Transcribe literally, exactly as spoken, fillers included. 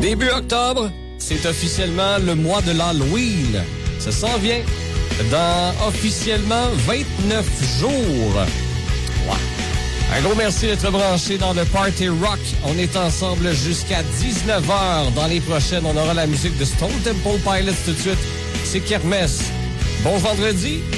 Début octobre, c'est officiellement le mois de l'Halloween. Ça s'en vient dans officiellement vingt-neuf jours. Ouais. Un gros merci d'être branché dans le Party Rock. On est ensemble jusqu'à dix-neuf heures. Dans les prochaines, on aura la musique de Stone Temple Pilots tout de suite. C'est Kermesse. Bon vendredi.